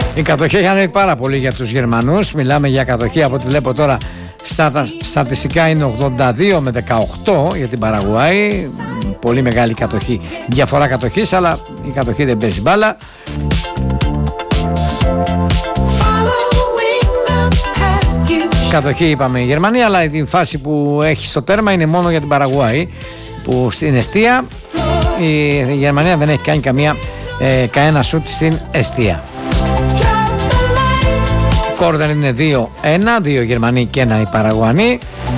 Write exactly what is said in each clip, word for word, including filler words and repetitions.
Η κατοχή έχει ανέβει πάρα πολύ για τους Γερμανούς. Μιλάμε για κατοχή, από ό,τι βλέπω τώρα στα στατιστικά είναι ογδόντα δύο με δεκαοκτώ για την Παραγουάη. Πολύ μεγάλη κατοχή, διαφορά κατοχής, αλλά η κατοχή δεν παίζει μπάλα. Κατοχή είπαμε η Γερμανία, αλλά η φάση που έχει στο τέρμα είναι μόνο για την Παραγουάη, που στην εστία η Γερμανία δεν έχει κάνει καμία, ε, κανένα σούτ στην εστία. Κόρνερ είναι δύο ένα, δύο Γερμανοί και ένα οι Παραγουανοί.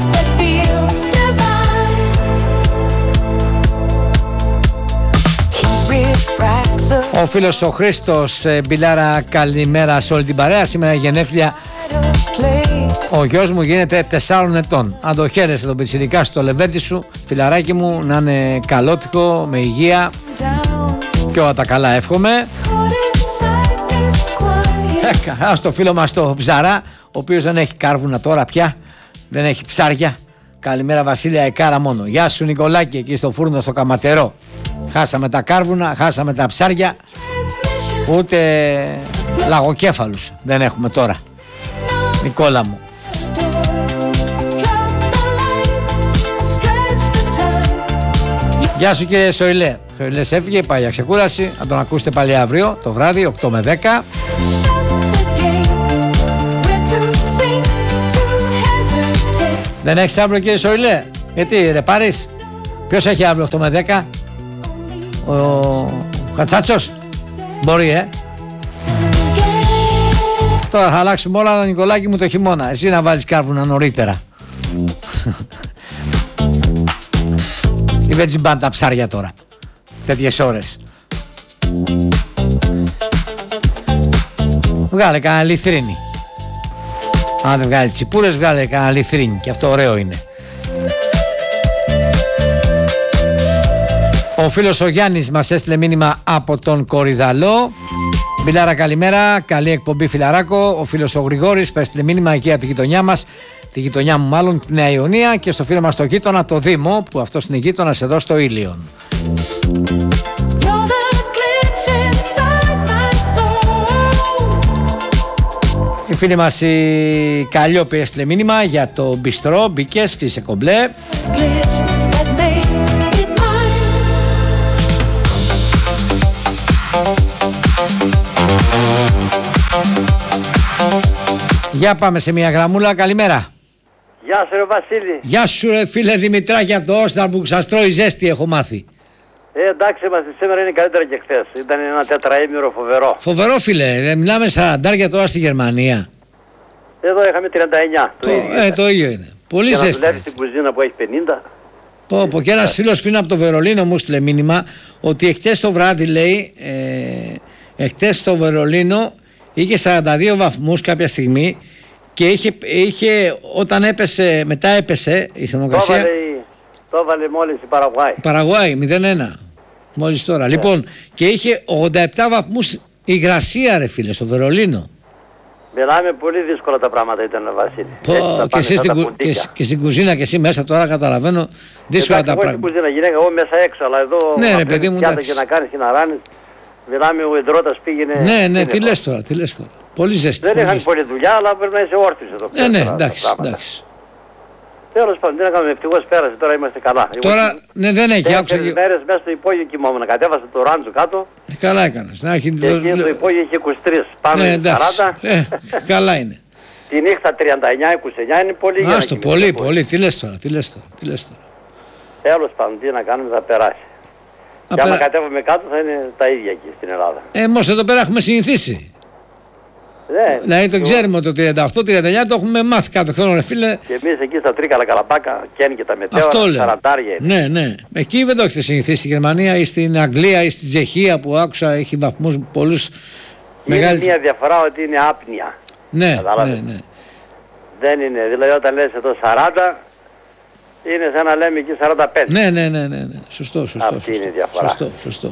Ο φίλος ο Χρήστος, Μπιλάρα, καλημέρα σε όλη την παρέα. Σήμερα γενέθλια ο γιος μου, γίνεται τεσσάρων ετών. Αν το χαίρεσαι τον πιτσιρικά στο λεβέντι σου, φιλαράκι μου, να είναι καλότυχο, με υγεία και όλα τα καλά εύχομαι. Ε, στο φίλο μας το Ψαρά, ο οποίος δεν έχει κάρβουνα τώρα πια, δεν έχει ψάρια. Καλημέρα Βασίλεια Εκάρα μόνο. Γεια σου Νικολάκη, εκεί στο φούρνο στο Καματερό. Χάσαμε τα κάρβουνα, χάσαμε τα ψάρια, ούτε λαγοκέφαλους δεν έχουμε τώρα, Νικόλα μου. Γεια σου κύριε Σοηλέ. Σοηλές έφυγε, πάει για ξεκούραση. Να τον ακούσετε πάλι αύριο το βράδυ οκτώ με δέκα. Δεν έχεις αύριο κύριε Σοηλέ? Γιατί ρε πάρεις? Ποιος έχει αύριο οκτώ με δέκα? Ο Χατσάτσος? Μπορεί ε Τώρα θα αλλάξουμε όλα, Νικολάκη μου, το χειμώνα. Εσύ να βάλεις κάρβουνα νωρίτερα. Ή δεν τσιμπάνε τα ψάρια τώρα τέτοιες ώρες. Βγάλε κανένα λιθρίνι. Αν δεν βγάλει τσιπούρες, βγάλε κανένα λιθρίνι. Και αυτό ωραίο είναι. Ο φίλος ο Γιάννης μας έστειλε μήνυμα από τον Κορυδαλό. Μπιλάρα καλημέρα, καλή εκπομπή φιλαράκο. Ο φίλος ο Γρηγόρης έστειλε μήνυμα εκεί από τη γειτονιά μας, τη γειτονιά μου μάλλον, τη Νέα Ιωνία, και στο φίλο μας το γείτονα το Δήμο, που αυτός είναι γείτονας εδώ στο Ήλιον. Η φίλη μας η Καλλιόπη έστειλε μήνυμα για το μπιστρό, μπήκες, κλείσε κομπλέ. Για πάμε σε μια γραμμούλα, καλημέρα. Γεια σου ρε Βασίλη. Γεια σου ρε φίλε Δημητράκη από το Όσταρ που σας τρώει ζέστη, έχω μάθει. Ε, εντάξει, είμαστε, σήμερα είναι καλύτερα και χθες. Ήταν ένα τετραήμερο φοβερό. Φοβερό φίλε, μιλάμε σαραντάρια τώρα στη Γερμανία. Εδώ είχαμε τριάντα εννιά. Το, το, ίδιο, ε, το ίδιο είναι. Πολύ και ζέστη. Και να δουλεύει στην κουζίνα που έχει πενήντα. Πω, πω, και ένας φίλος πριν από το Βερολίνο μου στείλε μήνυμα ότι εχτες το βράδυ, λέει, ε, εχτες στο Βερολίνο είχε σαράντα δύο βαθμούς κάποια στιγμή και είχε, είχε όταν έπεσε, μετά έπεσε η θερμοκρασία. Το έβαλε μόλις η Παραγουάη. Παραγουάη μηδέν ένα μόλις τώρα. Yeah. Λοιπόν, και είχε ογδόντα επτά βαθμούς υγρασία ρε φίλε στο Βερολίνο. Μιλάμε, πολύ δύσκολα τα πράγματα ήταν, Βασίλη. Πω, και, εσύ στην, και, και στην κουζίνα και εσύ μέσα τώρα καταλαβαίνω δύσκολα τα πράγματα. Εγώ στην κουζίνα γυναίκα, εγώ μέσα έξω, αλλά εδώ ναι, ρε, παιδί μου, και να κάνεις και να ράνεις. Μιλάμε, ο εντρώτας πήγαινε. Ναι, ναι, τι λες τώρα, τι λες τώρα. Πολύ ζέστη. Δεν είχαν πολλή δουλειά, αλλά πρέπει να είσαι όρθιος εδώ. Ναι, ναι, εντάξει, εντάξει. Τέλος πάντων, τι να κάνουμε, ευτυχώς πέρασε, τώρα είμαστε καλά. Τώρα, ναι, δεν έχει. Τέσσερις μέρες μέσα στο υπόγειο κοιμόμουν, κατέβασα το ράντζο κάτω. Καλά έκανες. Να έχει... Και εκεί το υπόγειο είχε είκοσι τρία, πάμε ναι, σαράντα. Ε, καλά είναι. Τη νύχτα τριάντα εννιά είκοσι εννιά είναι πολύ για να κοιμήσω. Πολύ, πολύ. Τι λες τώρα, τι λες τώρα, τι λες τώρα. Τέλος πάντων, τι να κάνουμε, θα περάσει. Και περα... άμα κατέβουμε κάτω θα είναι τα ίδια εκεί στην Ελλάδα. Ε, όμως εδώ πέρα έχουμε συνηθίσει. Ναι, δηλαδή το ξέρουμε ότι το τριάντα οκτώ τριάντα εννιά το έχουμε μάθει κάθε χρόνο ρε φίλε. Και εμείς εκεί στα Τρίκαλα Καλαπάκα και και τα μετέωρα, σαραντάρια. Ναι, ναι. Εκεί δεν το έχετε συνηθίσει στη Γερμανία ή στην Αγγλία ή στην Τσεχία που άκουσα έχει βαθμούς πολλούς μεγάλους. Είναι μια διαφορά ότι είναι άπνοια. Ναι, ναι, ναι. Δεν είναι, δηλαδή όταν λες εδώ σαράντα είναι σαν να λέμε εκεί σαράντα πέντε. Ναι, ναι, ναι, ναι, ναι. Σωστό, σωστό. Αυτή σωστό, είναι η διαφορά. Σωστό, σωστό.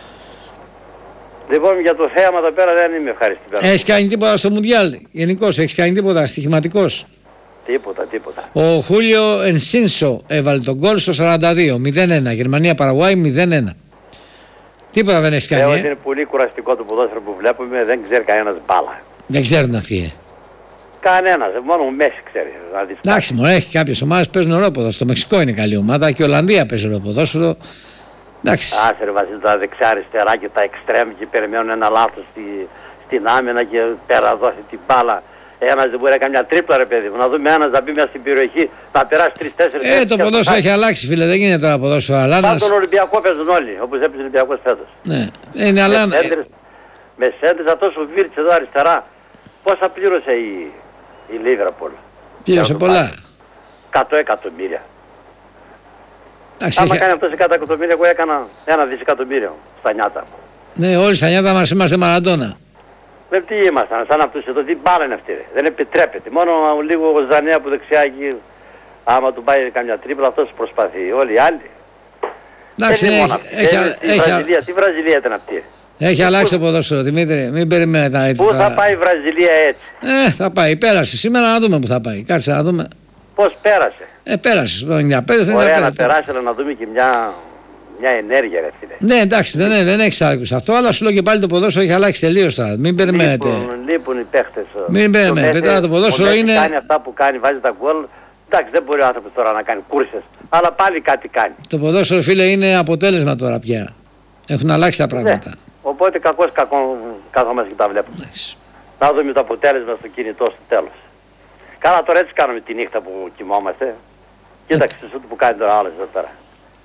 Λοιπόν, για το θέαμα εδώ πέρα δεν είμαι ευχαριστημένο. Έχεις κάνει τίποτα στο Μουντιάλ, γενικώς, έχεις κάνει τίποτα, στοιχηματικός? Τίποτα, τίποτα. Ο Χούλιο Ενσίνσο έβαλε τον γκολ στο σαράντα δύο, μηδέν ένα. Γερμανία-Παραγουάη μηδέν ένα. Τίποτα δεν έχει κάνει. Λέω Ε? ότι είναι πολύ κουραστικό το ποδόσφαιρο που βλέπουμε, δεν ξέρει κανένας μπάλα. Δεν ξέρουν αυτοί. Ε. Κανένας, μόνο ο Μέση ξέρει. Δηλαδή, Εντάξει, μόνο έχει κάποιες ομάδες που παίζουν ωραίο ποδόσφαιρο. Το Μεξικό είναι καλή ομάδα και η Ολλανδία παίζει ωραίο ποδόσφαιρο. Εντάξει. Άσε ρε Βασίλη, τα δεξιά-αριστερά και τα εξτρέμ και περιμένουν ένα λάθος στη, στην άμυνα και πέρα δώσει την μπάλα. Ένας δεν μπορεί να κάνει μια τρίπλα ρε παιδί μου. Να δούμε ένας να μπει μέσα στην περιοχή, να περάσει τρεις-τέσσερις. Ε, το ποδόσφαιρο έχει αλλάξει, φίλε. Δεν γίνεται τώρα ποδόσφαιρο. Αλλά σαν τον Ολυμπιακό παίζουν όλοι, όπως έπαιζε ο Ολυμπιακός φέτος. Ναι, είναι αλλά. Με σέντρες, με σέντρες αυτός ο Βίρτς εδώ αριστερά. Πόσα πλήρωσε η, η Λίβερπουλ? Πλήρωσε πολλά. εκατό εκατομμύρια. Εντάξει, Άμα έχει... κάνει αυτός εκατό εκατομμύρια, εγώ έκανα ένα δισεκατομμύριο στα νιάτα. Ναι, όλοι στα νιάτα μας είμαστε Μαραντόνα. Με τι ήμασταν, σαν αυτούς εδώ, τι μπάλα είναι αυτή ρε. Δεν επιτρέπεται. Μόνο λίγο ο Ζανέα που δεξιά εκεί, άμα του πάει καμιά τρίπλα, αυτός προσπαθεί. Όλοι οι άλλοι. Εντάξει, δεν είναι έχει, μόνο αυτή. έχει, Ε, έχει, η Βραζιλία, τι Βραζιλία ήταν αυτή? έχει αλλάξει το ποδόσφαιρο, Δημήτρη. Μην περιμένετε να έτσι. Πού θα πάει η Βραζιλία έτσι? Ε, θα πάει. Πέρασε. Σήμερα να δούμε που θα πάει. Κάτσε να δούμε. Πώς πέρασε? Ε, πέρασε. Το ενενήντα πέντε. Ωραία να περάσει, αλλά να δούμε και μια, μια ενέργεια ρε φίλε. Ναι, εντάξει, δεν, δεν έχει άδικο σε αυτό, αλλά σου λέω και πάλι το ποδόσφαιρο έχει αλλάξει τελείως τώρα. Μην περιμένετε. Λείπουν, λείπουν οι παίχτες. Μην περιμένετε. Τώρα το ποδόσφαιρο είναι. Κάνει αυτά που κάνει, βάζει τα γκολ. Εντάξει, δεν μπορεί ο άνθρωπος τώρα να κάνει κούρσες, αλλά πάλι κάτι κάνει. Το ποδόσφαιρο, φίλε, είναι αποτέλεσμα τώρα πια. Έχουν αλλάξει τα πράγματα. Ναι. Οπότε κακώς κακό κάθομαστε και τα βλέπουμε. Εντάξει. Να δούμε το αποτέλεσμα στο κινητό στο τέλος. Καλά, τώρα έτσι κάνουμε τη νύχτα που κοιμόμαστε. Κοίταξε αυτό που κάνει τώρα άλλος εδώ πέρα.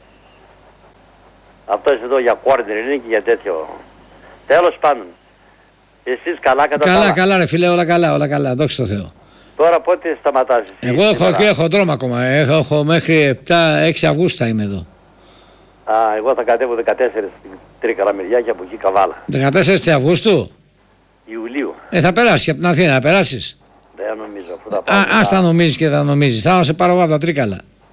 Αυτό εδώ για κόρνερ είναι και για τέτοιο. Τέλος πάντων. Εσείς καλά κατά τα Καλά, άλλα. καλά, ρε φίλε, όλα καλά, όλα καλά. Δόξα τω Θεώ. Τώρα πότε σταματάς? Εγώ έχω, και έχω δρόμο ακόμα. Έχω, έχω μέχρι επτά έξι Αυγούστου θα είμαι εδώ. Α, εγώ θα κατέβω δεκατέσσερις στην Τρίκαλα μεριά και από εκεί Καβάλα. δεκατέσσερις Αυγούστου. Ιουλίου. Ε, θα περάσει και από την Αθήνα, να περάσει. Δεν νομίζω αφού θα πάω. Α, ας τα νομίζεις και θα νομίζεις. Θα σε πάρω εγώ από τα Τρίκαλα.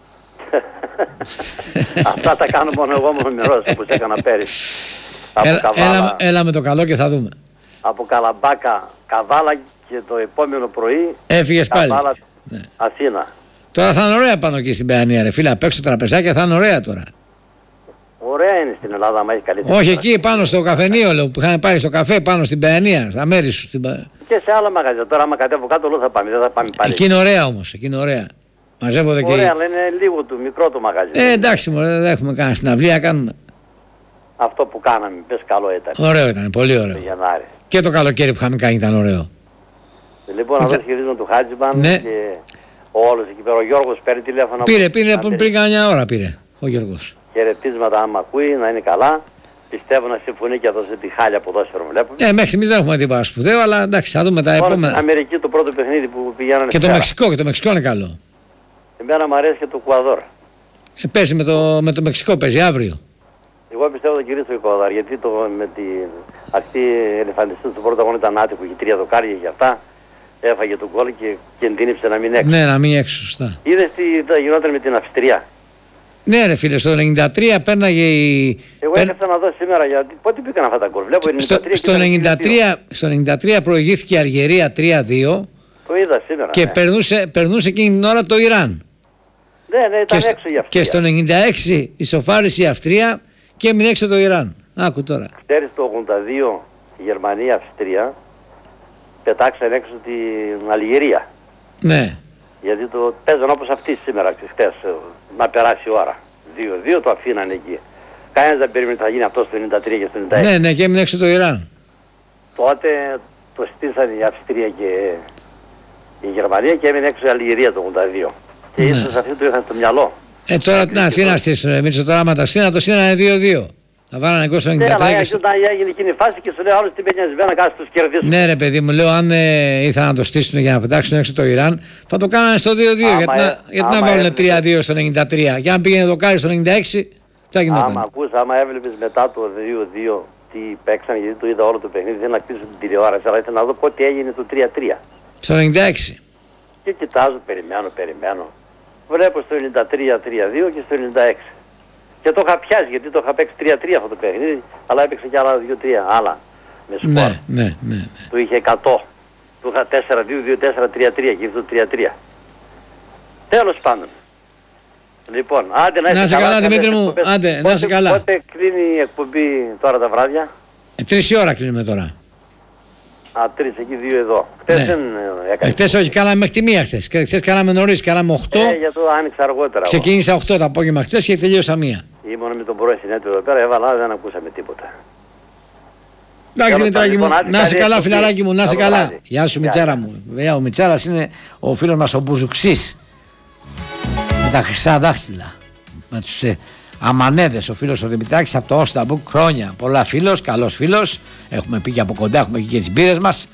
Αυτά τα κάνω μόνο εγώ μόνο μερός όπως έκανα πέρυσι. Από Έλα, Καβάλα, έλα, έλα με το καλό και θα δούμε. από Καλαμπάκα Καβάλα και το επόμενο πρωί Έφυγες πάλι. Καβάλα Ναι. Αθήνα. Τώρα θα είναι ωραία πάνω εκεί στην Παιανία, ρε φίλε. Απ' έξω τραπεζάκια θα είναι ωραία τώρα. Ωραία είναι στην Ελλάδα, άμα έχει καλύτερη. Όχι εκεί πάνω στο καφενείο λέω, που είχαμε πάει στο καφέ πάνω στην Παιανία, στα μέρη σου. Στην... Και σε άλλα μαγαζιά. Τώρα άμα κατέβω κάτω όλο θα πάμε, δεν θα πάμε πάλι. Εκεί είναι ωραία όμως, εκεί είναι ωραία. Μαζεύονται και. Ωραία, αλλά είναι λίγο του, μικρό το μαγαζί. Ε, εντάξει, μωρέ, δεν έχουμε κάνει στην αυλία, κάνουμε. Αυτό που κάναμε, πες καλό ήταν. Ωραίο ήταν, πολύ Το ωραίο. Γενάρη. Και το καλοκαίρι που είχαμε κάνει ήταν ωραίο. Λοιπόν, εδώ χειρίζουμε του Χάτζιμπαν Ναι. και όλος εκεί πέρα. Ο Γιώργος παίρνει τηλέφωνο. Πήρε, πήρε Να πριν πει καμιά ώρα πήρε ο Γιώργος. χαιρετίσματα άμα ακούει, να είναι καλά. Πιστεύω να συμφωνεί και εδώ σε τη χάλια ποδόσφαιρο βλέπουμε. Ε, μέχρι στιγμής δεν έχουμε τίποτα σπουδαίο, αλλά εντάξει, θα δούμε τα Μόνο στην επόμενα. Αμερική το πρώτο παιχνίδι που πηγαίνανε. Και το πέρα. Μεξικό, και το Μεξικό είναι καλό. Εμένα μου αρέσει και το Κουαδόρ. Ε, παίζει με το, με το Μεξικό, παίζει αύριο. Εγώ πιστεύω το κυρίω στο Οικοδάρ, γιατί το, με την αυτή ελεφαντιστή του πρώτο αγώνα ήταν άτυπο, είχε τρία δοκάρια και αυτά. Έφαγε τον γκολ και κινδύνεψε να μην έξω. Ναι, να μην έξω, σωστά. Είδες τι θα γινόταν με την Αυστρία. Ναι, ρε φίλε, στο ενενήντα τρία πέρναγε η. Εγώ πέρ- έκανα να δω σήμερα γιατί πότε πήγαν αυτά τα γκολ. Βλέπω ενενήντα Στο, τρία και στο, ήταν ενενήντα δύο δύο. τρία, στο ενενήντα τρία προηγήθηκε η Αλγερία τρία δύο Το είδα σήμερα. και ναι. περνούσε, περνούσε εκείνη την ώρα το Ιράν. Ναι, ναι, ήταν Και, στο- έξω η Αυστρία. και στο ενενήντα έξι ισοφάρισε η Αυστρία και έμεινε έξω το Ιράν. Άκου τώρα. Ξέρεις το ογδόντα δύο η Γερμανία, Αυστρία πετάξαν έξω την Αλγερία. Ναι. Γιατί το παίζαν όπως αυτοί σήμερα και χτες, ε, να περάσει η ώρα. δύο δύο το αφήναν εκεί. Κανένας δεν περίμενε ότι θα γίνει αυτό στο ενενήντα τρία και στο ενενήντα έξι. Ναι, ναι, και έμεινε έξω το Ιράν. Τότε το στήσαν η Αυστρία και η Γερμανία και έμεινε έξω η Αλγερία το ογδόντα δύο. Και Ναι. ίσως αυτοί το είχαν στο μυαλό. Ε, τώρα την Αθήνα στήσουν. Εμείς τώρα άμα τα στήσουν, το στείνανε δύο δύο. Θα βάλανε γκολ στο Ναι, ενενήντα αλλά τρία. και στο- όταν έγινε εκείνη η φάση και σου λέει άλλος τι πενιασμένα κάτσε τους κερδίσουν. Ναι, ρε παιδί μου, λέω αν ε, ήθελαν να το στήσουν για να πετάξουν έξω το Ιράν, θα το κάνανε στο δύο δύο. Άμα Γιατί, ε- να, γιατί να άμα βάλουν έβλεπε- τρία δύο στο ενενήντα τρία. Και αν πήγαινε το κάρι στο ενενήντα έξι, θα Άμα γινόταν. ακούς, άμα έβλεπες μετά το δύο δύο τι παίξαν, γιατί το είδα όλο το παιχνίδι, δεν να κλείσω την τηλεόραση, αλλά ήθελα να δω πότε έγινε το τρία τρία. Στο ενενήντα έξι. Και κοιτάζω, περιμένω, περιμένω. Βλέπω στο ενενήντα τρία τρία δύο και στο ενενήντα έξι. Και το είχα πιάσει γιατί το είχα παίξει τρία τρία αυτό το παιχνίδι, αλλά έπαιξε και άλλα δύο τρία άλλα με σπορ. Ναι, ναι, ναι, ναι. Του είχε εκατό. Του είχα τέσσερα δύο δύο τέσσερα τρία τρία και ήρθε το τρία τρία. Τέλος πάντων. Λοιπόν, άντε να, να είσαι καλά, Δημήτρη μου. Άντε, πότε, να είσαι καλά. Πότε κλείνει η εκπομπή τώρα τα βράδια? Ε, τρεις η ώρα κλείνουμε τώρα. Α, τρεις εκεί, δύο εδώ. Χτες ναι. δεν έκανε. Χτες όχι, κάναμε μέχρι τη μία χτες. Χτες κάναμε νωρίς, κάναμε οκτώ. Ε, για το άνοιξα αργότερα. Ξεκίνησα οκτώ το απόγευμα χτες και τελείωσα μία. Ήμουν με τον πρώην συνέδριο εδώ πέρα, έβαλα, δεν ακούσαμε τίποτα. Εντάξει Μητσάρακη μου, να είσαι καλά φιλαράκι μου, να είσαι καλά. Γεια σου Μητσάρα μου. Ο Μητσάρας είναι ο φίλος μας ο Μπουζουξής. Με τα χρυσά δάχτυλα. Με τους ε, αμανέδες, ο φίλος ο Δημητράκης από το Όσταμπουκ, χρόνια. Πολλά φίλος, καλός φίλος. Έχουμε πει και από κοντά, έχουμε και τις μπύρες μας.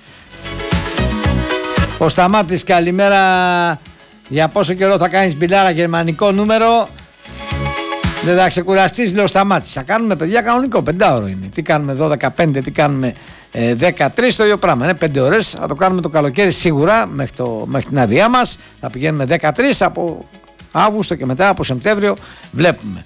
Ο Σταμάτης, καλημέρα. Για πόσο καιρό θα κάνεις μπιλάρα γερμανικό νούμερο? Δεν θα ξεκουραστείς, λέω Σταμάτης. Θα κάνουμε παιδιά κανονικό, πεντάωρο είναι. Τι κάνουμε δώδεκα πέντε, τι κάνουμε ε, δεκατρείς, το ίδιο πράγμα. Είναι πέντε ώρες. Θα το κάνουμε το καλοκαίρι σίγουρα μέχρι, το, μέχρι την άδειά μας. Θα πηγαίνουμε δεκατρείς από Αύγουστο και μετά από Σεπτέμβριο. Βλέπουμε.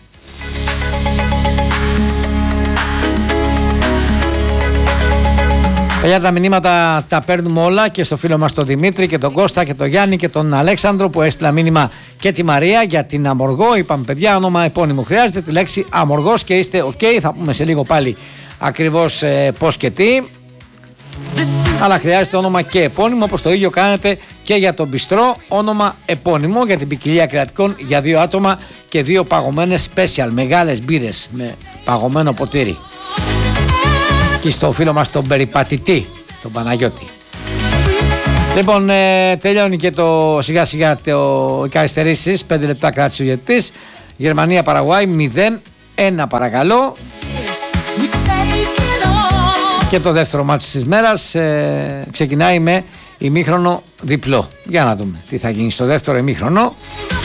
Παιδιά, τα μηνύματα τα παίρνουμε όλα και στο φίλο μας τον Δημήτρη και τον Κώστα και τον Γιάννη και τον Αλέξανδρο που έστειλα μήνυμα, και τη Μαρία για την Αμοργό. Είπαμε παιδιά, όνομα επώνυμο χρειάζεται, τη λέξη Αμοργός και είστε ok. Θα πούμε σε λίγο πάλι ακριβώς ε, πώς και τι. Αλλά χρειάζεται όνομα και επώνυμο, όπως το ίδιο κάνετε και για τον μπιστρό, όνομα επώνυμο για την ποικιλία κρεατικών για δύο άτομα και δύο παγωμένες special, μεγάλες μπύρες με παγωμένο ποτήρι. Και στο φίλο μας τον περιπατητή, τον Παναγιώτη. Λοιπόν, ε, τελειώνει και το σιγά σιγά το, οι καθυστερήσεις, πέντε λεπτά κράτησε ο διαιτητής. Γερμανία Παραγουάη μηδέν ένα παρακαλώ. Και το δεύτερο μάτσο της μέρας ε, ξεκινάει με ημίχρονο διπλό. Για να δούμε τι θα γίνει στο δεύτερο ημίχρονο.